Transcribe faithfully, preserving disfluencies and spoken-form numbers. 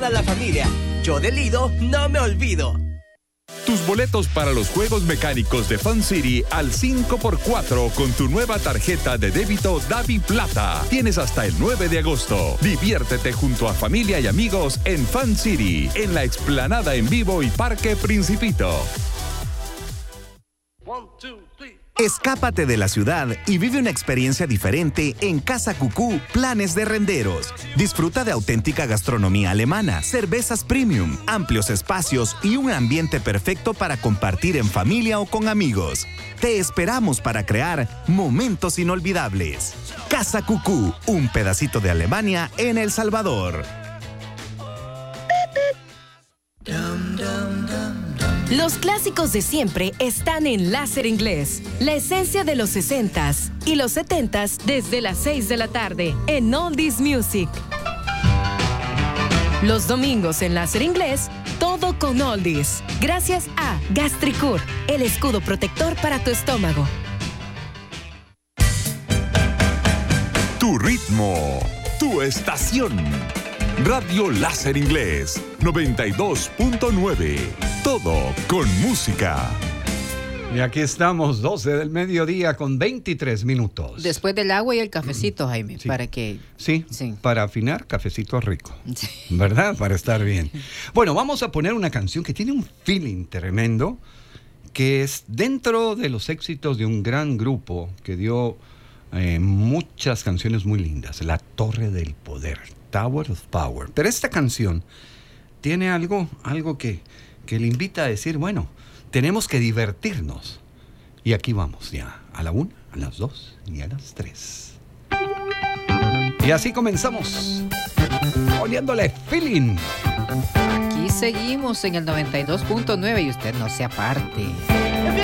A la familia, yo de Lido no me olvido. Tus boletos para los Juegos Mecánicos de Fun City al cinco por cuatro con tu nueva tarjeta de débito Davi Plata. Tienes hasta el nueve de agosto. Diviértete junto a familia y amigos en Fun City, en la explanada en vivo y Parque Principito. One, two, three. Escápate de la ciudad y vive una experiencia diferente en Casa Cucú Planes de Renderos. Disfruta de auténtica gastronomía alemana, cervezas premium, amplios espacios y un ambiente perfecto para compartir en familia o con amigos. Te esperamos para crear momentos inolvidables. Casa Cucú, un pedacito de Alemania en El Salvador. Los clásicos de siempre están en Láser Inglés. La esencia de los sesentas y los setentas desde las seis de la tarde en Oldies Music. Los domingos en Láser Inglés, todo con Oldies. Gracias a Gastricur, el escudo protector para tu estómago. Tu ritmo, tu estación. Radio Láser Inglés noventa y dos punto nueve. Todo con música. Y aquí estamos, doce del mediodía con veintitrés minutos. Después del agua y el cafecito, Jaime, sí. para que... Sí, sí, para afinar, cafecito rico. Sí. ¿Verdad? Para estar bien. Bueno, vamos a poner una canción que tiene un feeling tremendo, que es dentro de los éxitos de un gran grupo que dio eh, muchas canciones muy lindas, La Torre del Poder, Tower of Power. Pero esta canción tiene algo, algo que, que le invita a decir, bueno, tenemos que divertirnos. Y aquí vamos ya, a la una, a las dos y a las tres. Y así comenzamos, poniéndole feeling. Aquí seguimos en el noventa y dos punto nueve y usted no se aparte.